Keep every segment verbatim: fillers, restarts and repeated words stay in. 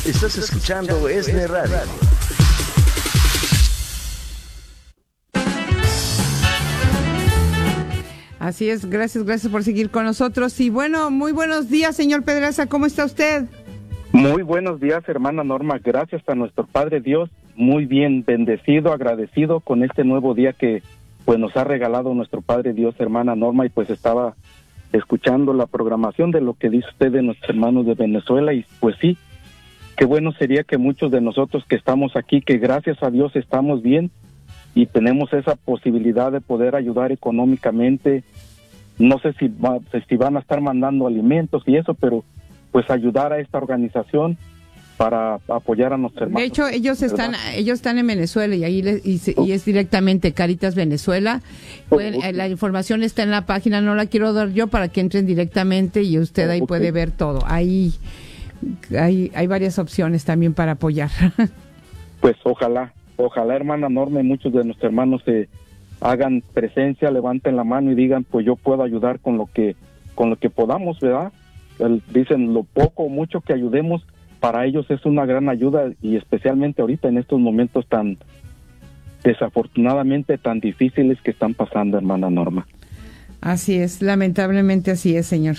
Estás escuchando E S N E Radio. Así es, gracias, gracias por seguir con nosotros. Y bueno, muy buenos días, señor Pedraza, ¿cómo está usted? Muy buenos días, hermana Norma, gracias a nuestro Padre Dios, muy bien, bendecido, agradecido con este nuevo día que pues nos ha regalado nuestro Padre Dios, hermana Norma, y pues estaba escuchando la programación de lo que dice usted de nuestros hermanos de Venezuela, y pues sí, qué bueno sería que muchos de nosotros que estamos aquí, que gracias a Dios estamos bien, y tenemos esa posibilidad de poder ayudar económicamente. No sé si, va, si van a estar mandando alimentos y eso, pero pues ayudar a esta organización para apoyar a nuestros hermanos. De hecho, ellos están ellos están en Venezuela y ahí les, y, se, y es directamente Caritas Venezuela. Pueden, okay. La información está en la página, no la quiero dar yo para que entren directamente y usted ahí okay. puede ver todo. Ahí hay, hay varias opciones también para apoyar. Pues ojalá. Ojalá, hermana Norma, y muchos de nuestros hermanos se hagan presencia, levanten la mano y digan, pues yo puedo ayudar con lo que con lo que podamos, ¿verdad? El, dicen, lo poco o mucho que ayudemos, para ellos es una gran ayuda, y especialmente ahorita en estos momentos tan, desafortunadamente, tan difíciles que están pasando, hermana Norma. Así es, lamentablemente así es, señor.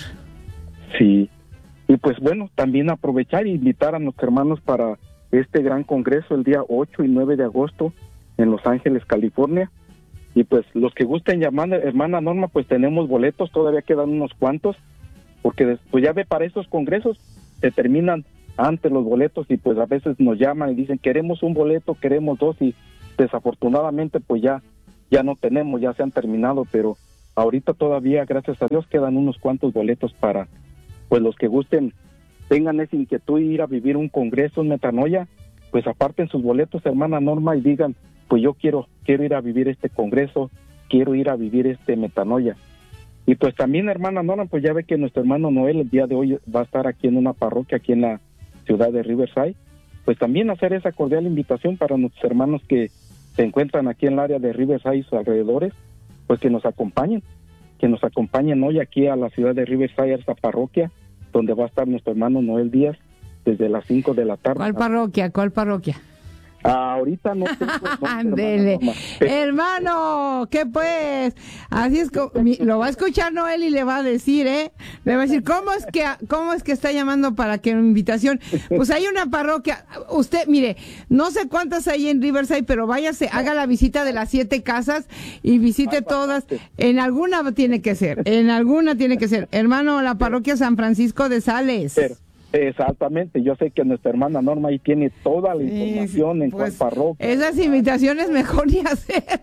Sí, y pues bueno, también aprovechar e invitar a nuestros hermanos para este gran congreso el día ocho y nueve de agosto en Los Ángeles, California. Y pues los que gusten llamar, hermana Norma, pues tenemos boletos, todavía quedan unos cuantos, porque pues ya ve, para esos congresos se terminan antes los boletos, y pues a veces nos llaman y dicen, queremos un boleto, queremos dos, y desafortunadamente pues ya, ya no tenemos, ya se han terminado, pero ahorita todavía, gracias a Dios, quedan unos cuantos boletos para pues los que gusten, tengan esa inquietud de ir a vivir un congreso en Metanoia, pues aparten sus boletos, hermana Norma, y digan, pues yo quiero quiero ir a vivir este congreso, quiero ir a vivir este Metanoia. Y pues también, hermana Norma, pues ya ve que nuestro hermano Noel el día de hoy va a estar aquí en una parroquia aquí en la ciudad de Riverside, pues también hacer esa cordial invitación para nuestros hermanos que se encuentran aquí en el área de Riverside y sus alrededores, pues que nos acompañen, que nos acompañen hoy aquí a la ciudad de Riverside, a esta parroquia, donde va a estar nuestro hermano Noel Díaz desde las cinco de la tarde. ¿Cuál parroquia? ¿Cuál parroquia? Ah, ahorita no tengo Ándele, hermano, ¿qué pues? Así es, co- mi, lo va a escuchar Noel y le va a decir, ¿eh? Le va a decir, ¿cómo es que cómo es que está llamando para que una invitación? Pues hay una parroquia, usted, mire, no sé cuántas hay en Riverside, pero váyase, haga la visita de las siete casas y visite todas. En alguna tiene que ser, en alguna tiene que ser. Hermano, la parroquia San Francisco de Sales. Pero, exactamente, yo sé que nuestra hermana Norma ahí tiene toda la información sí, en pues, cuál parroquia. Esas invitaciones mejor ni hacerlas.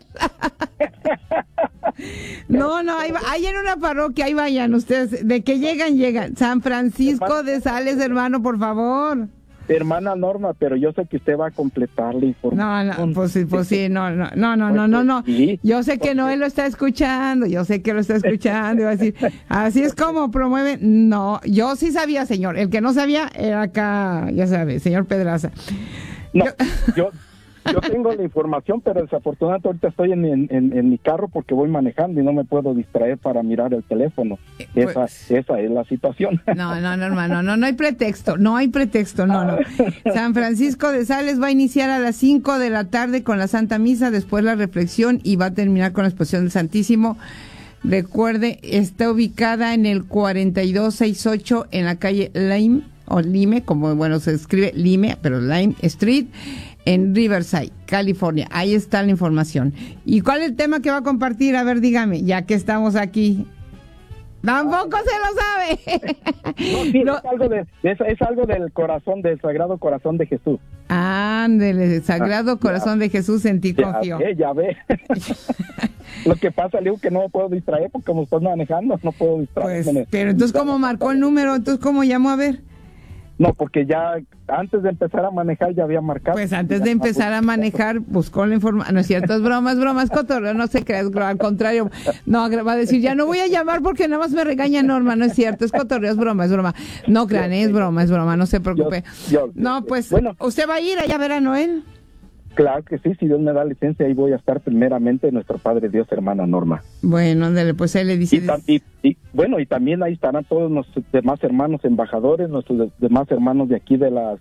No, no, ahí, ahí en una parroquia, ahí vayan ustedes, de que llegan, llegan. San Francisco hermana, de Sales, hermano, por favor. Hermana Norma, pero yo sé que usted va a completar la información. No, no, pues sí, pues sí, no, no, no, no, no, no, no. Yo sé que Noel lo está escuchando, yo sé que lo está escuchando, y va a decir, así es como promueven. No, yo sí sabía, señor, el que no sabía era acá, ya sabe, señor Pedraza. No, yo, yo tengo la información, pero desafortunadamente ahorita estoy en, en, en, en mi carro porque voy manejando y no me puedo distraer para mirar el teléfono. Esa, pues, esa es la situación. No, no, no, hermano, no, no hay pretexto, no hay pretexto, no, no. San Francisco de Sales va a iniciar a las cinco de la tarde con la Santa Misa, después la reflexión y va a terminar con la exposición del Santísimo. Recuerde, está ubicada en el cuarenta y dos sesenta y ocho en la calle Lime, o Lime, como bueno se escribe Lime, pero Lime Street, en Riverside, California. Ahí está la información. ¿Y cuál es el tema que va a compartir? A ver, dígame, ya que estamos aquí. Tampoco se lo sabe. No, sí, no. Es, algo de, es, es algo del corazón, del Sagrado Corazón de Jesús. Ándele, Sagrado ah, Corazón ya, de Jesús, en ti confío. Ya ve, ya ve. Lo que pasa, le digo que no me puedo distraer porque como estoy manejando, no puedo distraerme. Pues, pero entonces, ¿cómo marcó el número? Entonces, ¿cómo llamó? A ver. No, porque ya antes de empezar a manejar ya había marcado. Pues antes de empezar a manejar buscó la información. No es cierto, es bromas, bromas, cotorreo, no se crea, al contrario. No, va a decir, ya no voy a llamar porque nada más me regaña Norma, no es cierto, es cotorreo, es broma, es broma. No crean, es broma, es broma, no se preocupe. Yo, yo, no, pues, bueno, ¿usted va a ir allá a ver a Noel? Claro que sí, si Dios me da licencia, ahí voy a estar primeramente nuestro Padre Dios, hermana Norma. Bueno, ándale, pues él le dice... Y, y, y, bueno, y también ahí estarán todos nuestros demás hermanos embajadores, nuestros demás hermanos de aquí de las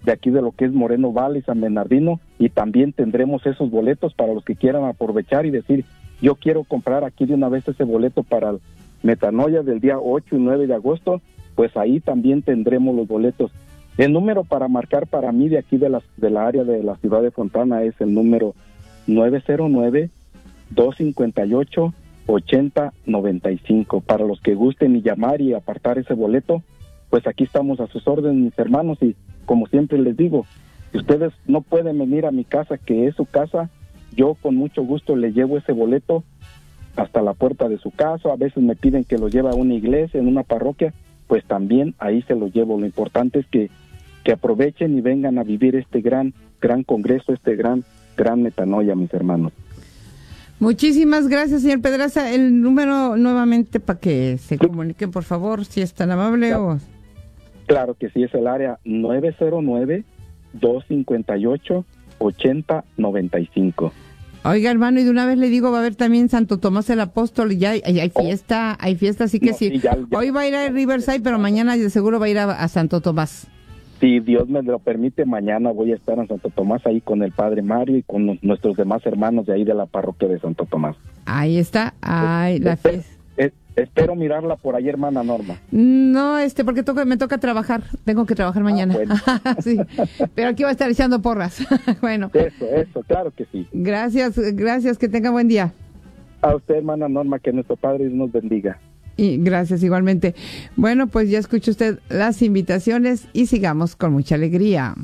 de aquí de lo que es Moreno Valley, San Bernardino, y también tendremos esos boletos para los que quieran aprovechar y decir, yo quiero comprar aquí de una vez ese boleto para el Metanoia del día ocho y nueve de agosto, pues ahí también tendremos los boletos. El número para marcar para mí de aquí de la, de la área de la ciudad de Fontana es el número nueve cero nueve, dos cinco ocho, ocho cero nueve cinco. Para los que gusten y llamar y apartar ese boleto, pues aquí estamos a sus órdenes, mis hermanos, y como siempre les digo, si ustedes no pueden venir a mi casa, que es su casa, yo con mucho gusto les llevo ese boleto hasta la puerta de su casa. A veces me piden que lo lleve a una iglesia, en una parroquia, pues también ahí se los llevo. Lo importante es que, que aprovechen y vengan a vivir este gran, gran congreso, este gran, gran Metanoia, mis hermanos. Muchísimas gracias, señor Pedraza. El número nuevamente para que se comuniquen, por favor, si es tan amable. Claro, o... claro que sí, es el área nueve cero nueve, dos cinco ocho, ocho cero nueve cinco. Oiga, hermano, y de una vez le digo, va a haber también Santo Tomás el Apóstol, y ya hay, hay fiesta, hay fiesta, así que no, sí. sí ya, ya. Hoy va a ir a Riverside, pero mañana de seguro va a ir a, a Santo Tomás. Si Dios me lo permite, mañana voy a estar en Santo Tomás ahí con el Padre Mario y con nuestros demás hermanos de ahí de la parroquia de Santo Tomás. Ahí está, ay, la fiesta. Es, espero mirarla por ahí, hermana Norma. No, este, porque toca, me toca trabajar, tengo que trabajar mañana. Ah, bueno. Sí, pero aquí va a estar echando porras. Bueno. Eso, eso, claro que sí. Gracias, gracias, que tenga buen día. A usted, hermana Norma, que nuestro Padre nos bendiga. Y gracias igualmente. Bueno, pues ya escuchó usted las invitaciones y sigamos con mucha alegría.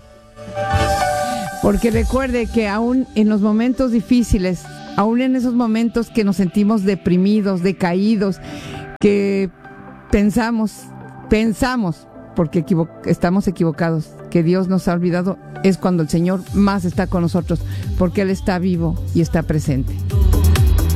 Porque recuerde que aún en los momentos difíciles, aún en esos momentos que nos sentimos deprimidos, decaídos, que pensamos, pensamos, porque equivo- estamos equivocados, que Dios nos ha olvidado, es cuando el Señor más está con nosotros, porque Él está vivo y está presente.